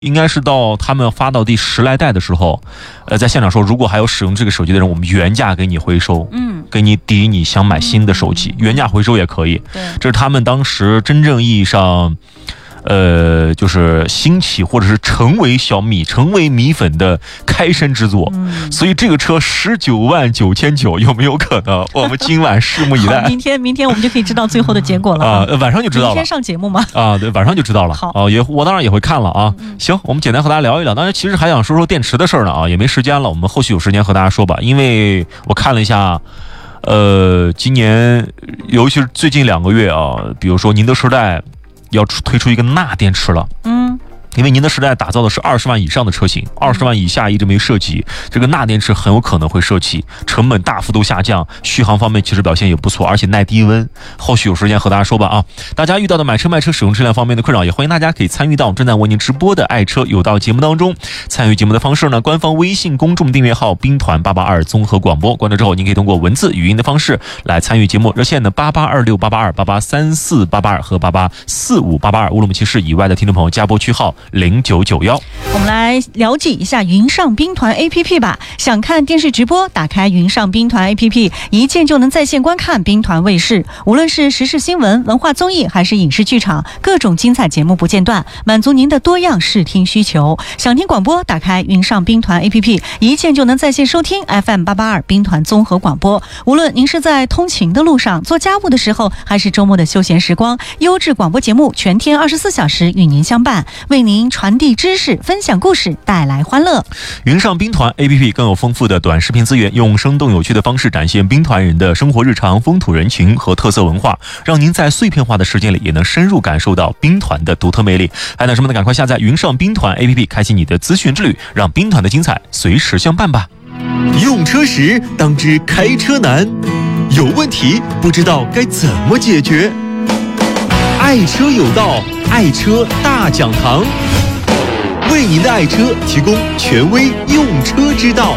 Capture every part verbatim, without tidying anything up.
应该是到他们发到第十来代的时候，呃，在现场说，如果还有使用这个手机的人，我们原价给你回收，嗯，给你抵你想买新的手机，原价回收也可以。 对， 这是他们当时真正意义上，呃，就是兴起或者是成为小米、成为米粉的开山之作。嗯，所以这个车十九万九千九有没有可能？我们今晚拭目以待。 明天，明天我们就可以知道最后的结果了啊、呃！晚上就知道了。 明天上节目吗？ 啊，对，晚上就知道了。 好， 哦、呃，也我当然也会看了啊。嗯、行，我们简单和大家聊一聊。当然，其实还想说说电池的事儿呢啊，也没时间了，我们后续有时间和大家说吧。因为我看了一下。呃，今年尤其是最近两个月啊，比如说宁德时代要推出一个钠电池了，嗯，因为宁德时代打造的是二十万以上的车型，二十万以下一直没涉及，这个钠电池很有可能会涉及，成本大幅度下降，续航方面其实表现也不错，而且耐低温。后续有时间和大家说吧啊！大家遇到的买车卖车使用质量方面的困扰，也欢迎大家可以参与到我们正在为您直播的爱车有道节目当中。参与节目的方式呢，官方微信公众订阅号兵团八八二综合广播，关注之后您可以通过文字、语音的方式来参与节目。热线呢八八二六八八二八八三四八八二和八八四五八八二，乌鲁木齐市以外的听众朋友加拨区号零九九幺。 我们来了解一下云上兵团 A P P 吧。想看电视直播，打开云上兵团 A P P， 一键就能在线观看兵团卫视。无论是时事新闻、文化综艺，还是影视剧场，各种精彩节目不间断，满足您的多样视听需求。想听广播，打开云上兵团 A P P， 一键就能在线收听 F M 八八二兵团综合广播。无论您是在通勤的路上、做家务的时候，还是周末的休闲时光，优质广播节目全天二十四小时与您相伴，为您传递知识、分享故事，带来欢乐。 云上兵团 A P P 更有丰富的短视频资源，用生动有趣的方式展现兵团人的生活日常、风土人情和特色文化，让您在碎片化的时间里也能深入感受到兵团的独特魅力。还等什么呢？赶快下载云上兵团 A P P， 开启你的资讯之旅，让兵团的精彩随时相伴吧。 用车时当知开车难，有问题不知道该怎么解决。爱车有道，爱车大讲堂，为您的爱车提供权威用车之道。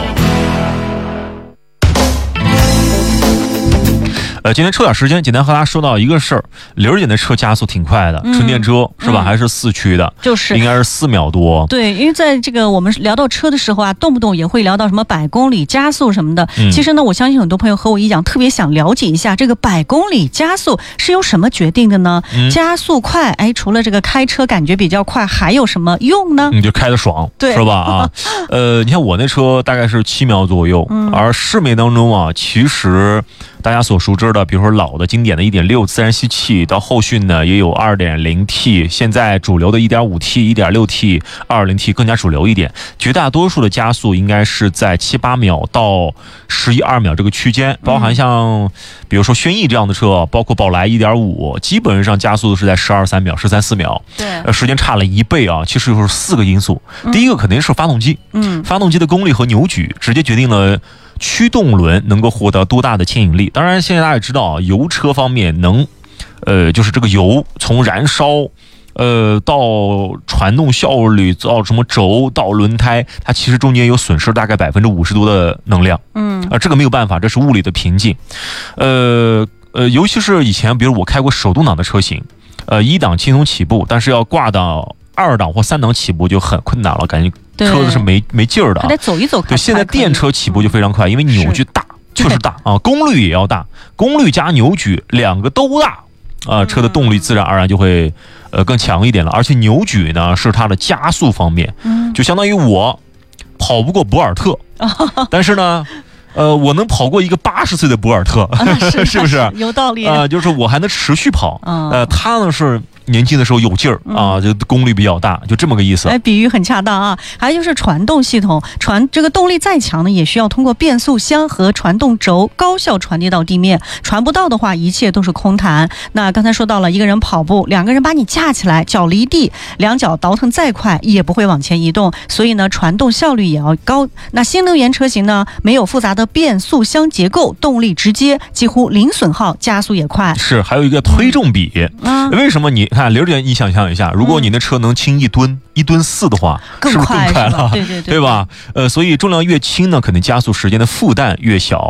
呃，今天抽点时间，简单和大家说到一个事儿。刘儿姐的车加速挺快的，嗯、纯电车是吧？嗯、还是四驱的， 就是应该是四秒多。 对，因为在这个我们聊到车的时候啊，动不动也会聊到什么百公里加速什么的。嗯、其实呢，我相信很多朋友和我一样，特别想了解一下这个百公里加速是由什么决定的呢？嗯、加速快，哎，除了这个开车感觉比较快，还有什么用呢？ 你就开得爽， 对， 是吧？啊，呃，你看我那车大概是七秒左右，嗯、而市面当中啊，其实大家所熟知的，比如说老的经典的 一点六 自然吸气，到后续呢也有 二点零 T， 现在主流的 一点五 T、一点六 T、二点零 T 更加主流一点。绝大多数的加速应该是在七八秒到十一二秒这个区间，包含像比如说轩逸这样的车，包括宝来 一点五， 基本上加速是在十二三秒、十三四秒， 对， 呃，时间差了一倍啊。其实就是四个因素，嗯、第一个肯定是发动机，嗯，发动机的功率和扭矩直接决定了驱动轮能够获得多大的牵引力。当然现在大家也知道啊，油车方面能呃就是这个油从燃烧呃到传动效率到什么轴到轮胎，它其实中间有损失大概百分之五十多的能量。嗯啊、呃，这个没有办法，这是物理的瓶颈。呃呃尤其是以前比如我开过手动挡的车型，呃一档轻松起步，但是要挂到二档或三档起步就很困难了，感觉车子是没没劲儿的， 还得走一走。 对，现在电车起步就非常快，因为扭矩大，确实大啊，功率也要大，功率加扭矩两个都大啊，车的动力自然而然就会呃更强一点了。而且扭矩呢是它的加速方面，就相当于我跑不过博尔特，但是呢。呃，我能跑过一个八十岁的博尔特， 啊、是, 是不是？ 有道理啊、呃，就是我还能持续跑。 嗯、 呃，他呢是年轻的时候有劲儿啊，就功率比较大，就这么个意思。 哎，比喻很恰当啊。还有就是传动系统，传这个动力再强呢，也需要通过变速箱和传动轴高效传递到地面。传不到的话，一切都是空谈。那刚才说到了，一个人跑步，两个人把你架起来，脚离地，两脚倒腾再快也不会往前移动，所以呢，传动效率也要高。那新能源车型呢，没有复杂的变速箱结构，动力直接，几乎零损耗，加速也快。 是，还有一个推重比。嗯，为什么你看刘姐，你想象一下，如果你的车能轻一吨、嗯、一吨四的话， 更快是不是更快了？ 对对对， 对吧？呃，所以重量越轻呢，可能加速时间的负担越小。嗯，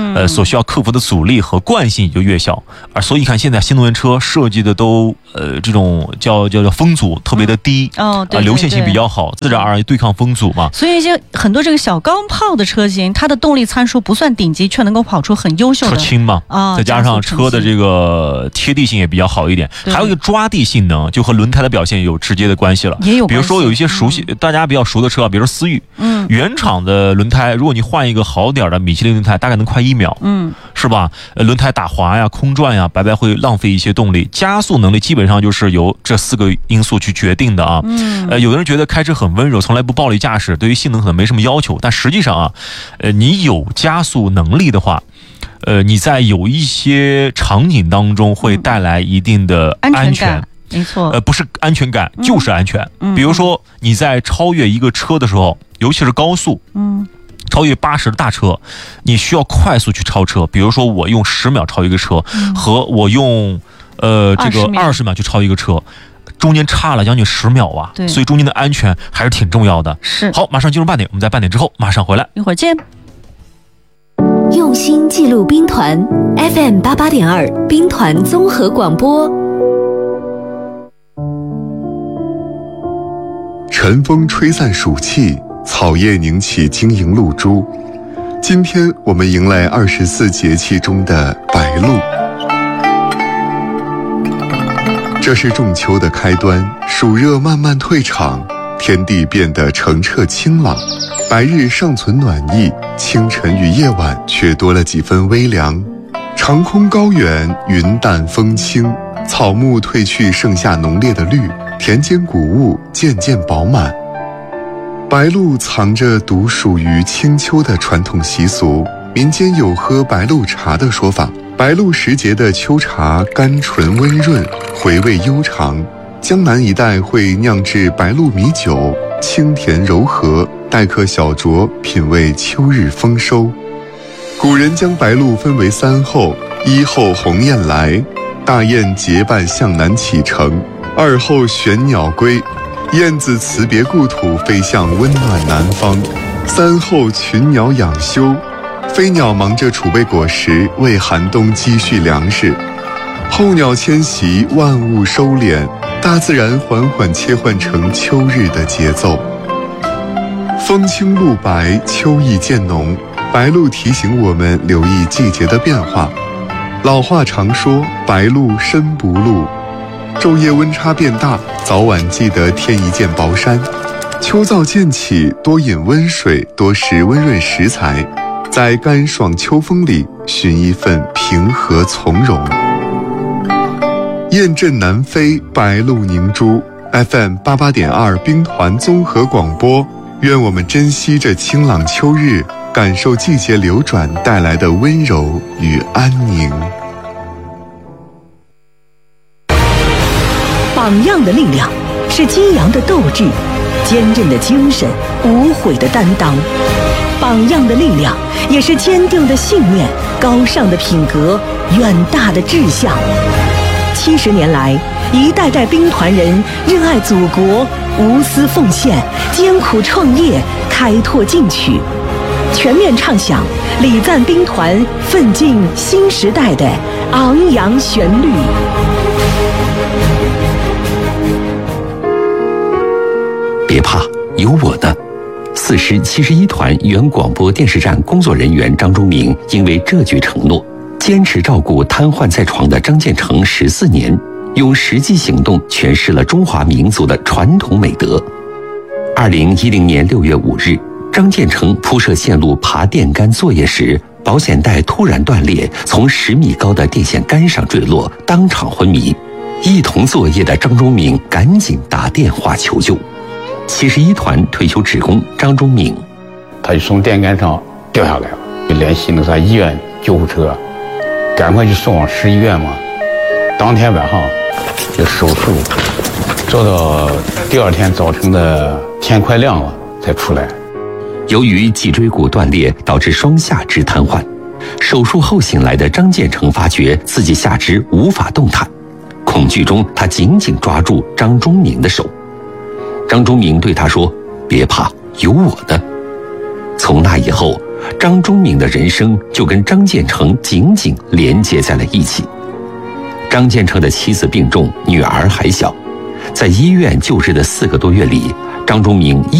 呃，所需要克服的阻力和惯性也就越小。而所以看现在新能源车设计的都呃这种叫叫叫风阻特别的低， 嗯、哦，对, 对, 对， 流线性比较好，自然而然对抗风阻嘛。 所以一些很多这个小钢炮的车型，它的动力参数不算顶级，却能够跑出很优秀的车轻嘛， 啊、哦， 再加上车的这个贴地性也比较好一点，还有一个抓地性能，就和轮胎的表现有直接的关系了。 也有， 比如说有一些熟悉、嗯、大家比较熟的车，比如说思域，嗯，原厂的轮胎，如果你换一个好点的米其林轮胎，大概能快一秒，嗯，是吧？呃，轮胎打滑呀、空转呀，白白会浪费一些动力。加速能力基本上就是由这四个因素去决定的啊。嗯，呃，有的人觉得开车很温柔，从来不暴力驾驶，对于性能可能没什么要求，但实际上啊，呃，你有加速能力的话，呃，你在有一些场景当中会带来一定的安全。 安全感没错， 呃，不是安全感，就是安全。嗯、比如说你在超越一个车的时候，尤其是高速，嗯，超越八十的大车，你需要快速去超车。比如说我用十秒超一个车，嗯、和我用呃这个二十秒去超一个车，中间差了将近十秒啊。对，所以中间的安全还是挺重要的。 是。 好，马上进入半点，我们在半点之后马上回来， 一会儿见。 用心记录兵团 F M 八八点二兵团综合广播。 晨风吹散暑气，草叶凝起晶莹露珠。今天我们迎来二十四节气中的白露，这是仲秋的开端，暑热慢慢退场，天地变得澄澈清朗，白日尚存暖意，清晨与夜晚却多了几分微凉。长空高远，云淡风轻，草木褪去盛夏浓烈的绿，田间谷物渐渐饱满。白露藏着独属于清秋的传统习俗，民间有喝白露茶的说法。白露时节的秋茶甘醇温润，回味悠长。江南一带会酿制白露米酒，清甜柔和，待客小酌，品味秋日丰收。古人将白露分为三候：一候鸿雁来，大雁结伴向南启程；二候玄鸟归，燕子辞别故土，飞向温暖南方；三候群鸟养休，飞鸟忙着储备果实，为寒冬积蓄粮食。候鸟迁徙，万物收敛，大自然缓缓切换成秋日的节奏。风清露白，秋意渐浓。白露提醒我们留意季节的变化。老话常说，白露身不露。昼夜温差变大，早晚记得添一件薄衫。秋燥渐起，多饮温水，多食温润食材，在干爽秋风里寻一份平和从容。雁阵南飞，白露凝珠。F M 八八点二兵团综合广播，愿我们珍惜这清朗秋日，感受季节流转带来的温柔与安宁。 榜样的力量是激扬的斗志，坚韧的精神，无悔的担当。榜样的力量也是坚定的信念，高尚的品格，远大的志向。七十年来，一代代兵团人热爱祖国，无私奉献，艰苦创业，开拓进取，全面唱响礼赞兵团奋进新时代的昂扬旋律。 别怕，有我的。四师七十一团原广播电视站工作人员张忠明因为这句承诺，坚持照顾瘫痪在床的张建成十四年，用实际行动诠释了中华民族的传统美德。二零一零年六月五日，张建成铺设线路爬电杆作业时，保险带突然断裂，从十米高的电线杆上坠落，当场昏迷。一同作业的张忠明赶紧打电话求救。七十一团退休职工张忠明， 他就从电杆上掉下来了，就联系那啥医院救护车，赶快就送往市医院嘛。当天晚上就手术，做到第二天早晨的天快亮了才出来。 由于脊椎骨断裂导致双下肢瘫痪，手术后醒来的张建成发觉自己下肢无法动弹，恐惧中他紧紧抓住张忠明的手。张忠明对他说：“别怕，有我的。”从那以后， 张忠敏的人生就跟张建成紧紧连接在了一起。张建成的妻子病重，女儿还小，在医院就治的四个多月里，张忠敏